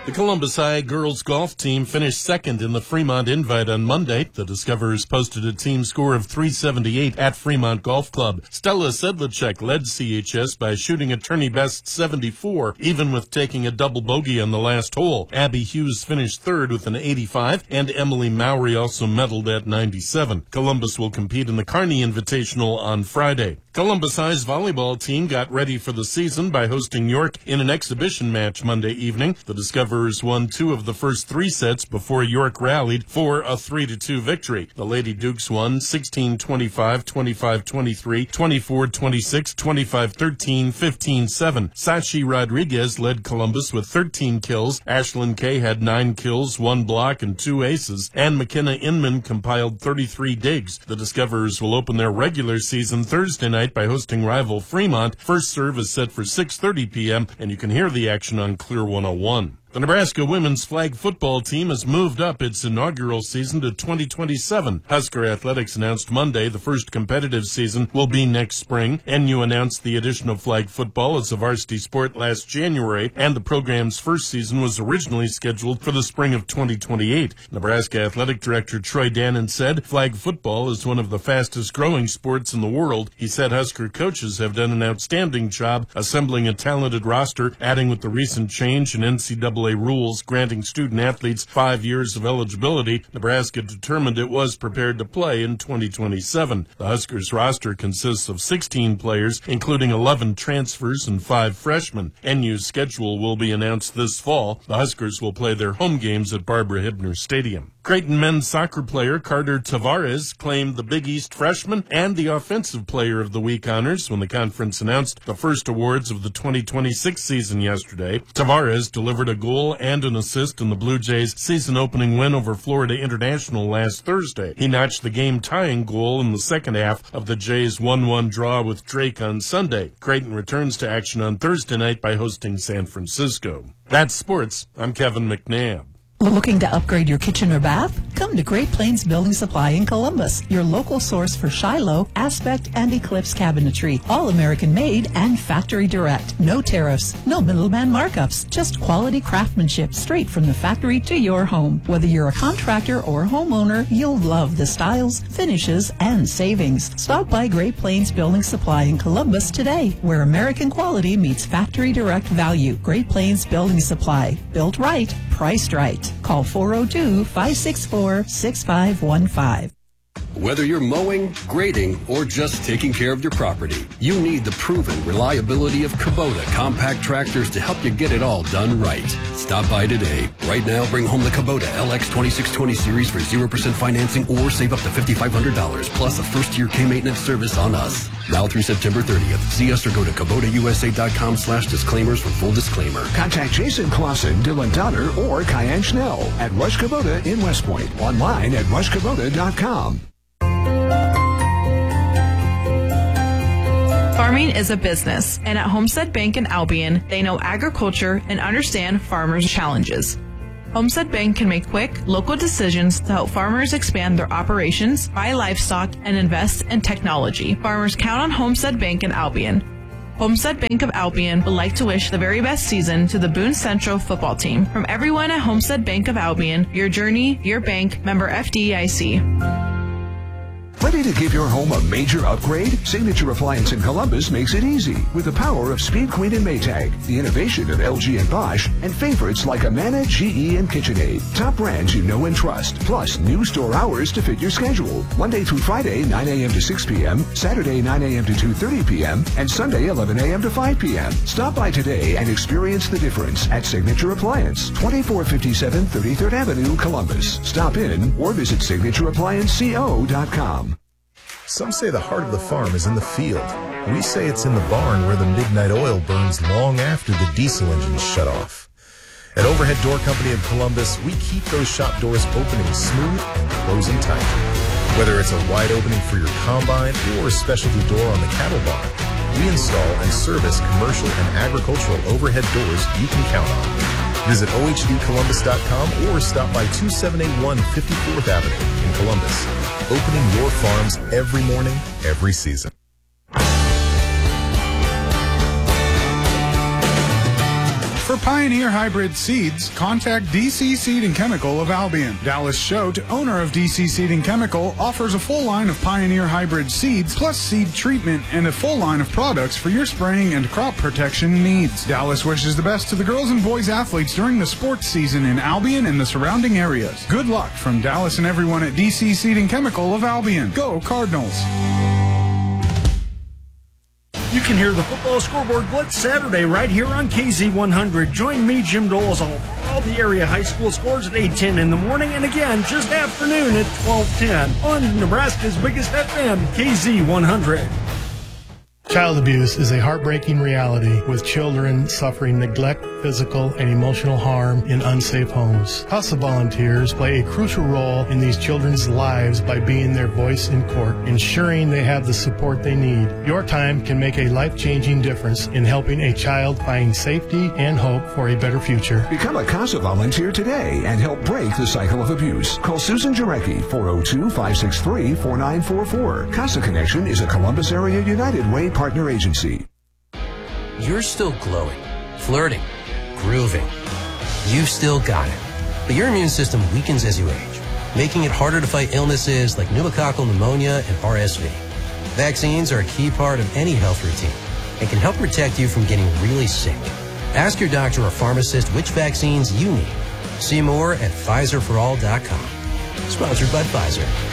The Columbus High girls golf team finished second in the Fremont Invite on Monday. The Discoverers posted a team score of 378 at Fremont Golf Club. Stella Sedlacek led CHS by shooting a tourney best 74, even with taking a double bogey on the last hole. Abby Hughes finished third with an 85, and Emily Mowry also medaled at 97. Columbus will compete in the Kearney Invitational on Friday. Columbus High's volleyball team got ready for the season by hosting York in an exhibition match Monday evening. The Discoverers won 2 of the first 3 sets before York rallied for a 3-2 victory. The Lady Dukes won 16-25, 25-23, 24-26, 25-13, 15-7. Sashi Rodriguez led Columbus with 13 kills. Ashlyn Kay had 9 kills, 1 block, and 2 aces. And McKenna Inman compiled 33 digs. The Discoverers will open their regular season Thursday night by hosting rival Fremont. First serve is set for 6:30 p.m., and you can hear the action on Clear 101. The Nebraska women's flag football team has moved up its inaugural season to 2027. Husker Athletics announced Monday the first competitive season will be next spring. NU announced the addition of flag football as a varsity sport last January, and the program's first season was originally scheduled for the spring of 2028. Nebraska Athletic Director Troy Dannon said flag football is one of the fastest growing sports in the world. He said Husker coaches have done an outstanding job assembling a talented roster, adding with the recent change in NCAA rules granting student athletes 5 years of eligibility, Nebraska determined it was prepared to play in 2027. The Huskers roster consists of 16 players, including 11 transfers and 5 freshmen. NU's schedule will be announced this fall. The Huskers will play their home games at Barbara Hibner Stadium. Creighton men's soccer player Carter Tavares claimed the Big East freshman and the Offensive Player of the Week honors when the conference announced the first awards of the 2026 season yesterday. Tavares delivered a goal and an assist in the Blue Jays' season-opening win over Florida International last Thursday. He notched the game-tying goal in the second half of the Jays' 1-1 draw with Drake on Sunday. Creighton returns to action on Thursday night by hosting San Francisco. That's sports. I'm Kevin McNabb. Looking to upgrade your kitchen or bath? Come to Great Plains Building Supply in Columbus, your local source for Shiloh, Aspect, and Eclipse cabinetry. All American made and factory direct. No tariffs, no middleman markups, just quality craftsmanship straight from the factory to your home. Whether you're a contractor or homeowner, you'll love the styles, finishes, and savings. Stop by Great Plains Building Supply in Columbus today, where American quality meets factory direct value. Great Plains Building Supply. Built right, priced right. Call 402-564-6515. Whether you're mowing, grading, or just taking care of your property, you need the proven reliability of Kubota compact tractors to help you get it all done right. Stop by today. Right now, bring home the Kubota LX 2620 series for 0% financing or save up to $5,500 plus a first-year K-maintenance service on us. Now through September 30th. See us or go to KubotaUSA.com/disclaimers for full disclaimer. Contact Jason Clausen, Dylan Donner, or Kyan Schnell at Rush Kubota in West Point. Online at rushkubota.com. Farming is a business, and at Homestead Bank in Albion, they know agriculture and understand farmers' challenges. Homestead Bank can make quick, local decisions to help farmers expand their operations, buy livestock, and invest in technology. Farmers count on Homestead Bank in Albion. Homestead Bank of Albion would like to wish the very best season to the Boone Central football team. From everyone at Homestead Bank of Albion, your journey, your bank, member FDIC. Ready to give your home a major upgrade? Signature Appliance in Columbus makes it easy with the power of Speed Queen and Maytag, the innovation of LG and Bosch, and favorites like Amana, GE, and KitchenAid. Top brands you know and trust, plus new store hours to fit your schedule. Monday through Friday, 9 a.m. to 6 p.m., Saturday, 9 a.m. to 2:30 p.m., and Sunday, 11 a.m. to 5 p.m. Stop by today and experience the difference at Signature Appliance, 2457 33rd Avenue, Columbus. Stop in or visit signatureapplianceco.com. Some say the heart of the farm is in the field. We say it's in the barn where the midnight oil burns long after the diesel engines shut off. At Overhead Door Company of Columbus, we keep those shop doors opening smooth and closing tight. Whether it's a wide opening for your combine or a specialty door on the cattle barn, we install and service commercial and agricultural overhead doors you can count on. Visit OHDColumbus.com or stop by 2781 54th Avenue in Columbus. Opening your farms every morning, every season. For Pioneer Hybrid Seeds, contact DC Seed and Chemical of Albion. Dallas Schote, owner of DC Seed and Chemical, offers a full line of Pioneer Hybrid seeds, plus seed treatment, and a full line of products for your spraying and crop protection needs. Dallas wishes the best to the girls and boys athletes during the sports season in Albion and the surrounding areas. Good luck from Dallas and everyone at DC Seed and Chemical of Albion. Go Cardinals! You can hear the Football Scoreboard Blitz Saturday right here on KZ100. Join me, Jim Dolezal, for all the area high school scores at 8:10 in the morning and again just afternoon at 12:10 on Nebraska's biggest FM, KZ100. Child abuse is a heartbreaking reality with children suffering neglect, physical, and emotional harm in unsafe homes. CASA volunteers play a crucial role in these children's lives by being their voice in court, ensuring they have the support they need. Your time can make a life-changing difference in helping a child find safety and hope for a better future. Become a CASA volunteer today and help break the cycle of abuse. Call Susan Jarecki, 402-563-4944. CASA Connection is a Columbus Area United Way partner agency. You're still glowing, flirting, grooving. You've still got it. But your immune system weakens as you age, making it harder to fight illnesses like pneumococcal pneumonia and RSV. Vaccines are a key part of any health routine and can help protect you from getting really sick. Ask your doctor or pharmacist which vaccines you need. See more at PfizerForAll.com. Sponsored by Pfizer.